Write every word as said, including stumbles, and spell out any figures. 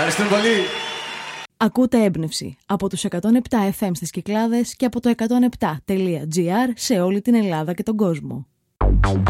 Ευχαριστούμε πολύ. Ακούτε Έμπνευση από τους εκατόν επτά εφ εμ στις Κυκλάδες και από το εκατόν επτά τελεία τζι άρ σε όλη την Ελλάδα και τον κόσμο.